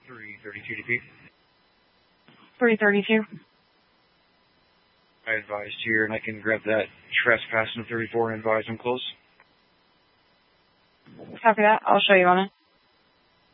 332 DP. 332. I advised here, and I can grab that trespass in 34 and advise I'm close. Copy that. I'll show you on it.